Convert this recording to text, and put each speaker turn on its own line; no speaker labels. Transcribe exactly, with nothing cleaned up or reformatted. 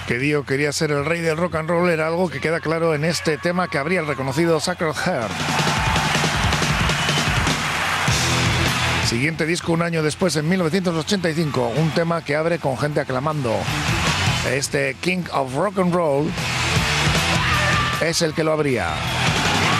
Que Dio quería ser el rey del rock and roll era algo que queda claro en este tema que habría el reconocido Sacred Heart. Siguiente disco un año después, en mil novecientos ochenta y cinco, un tema que abre con gente aclamando. Este King of Rock and Roll es el que lo abría.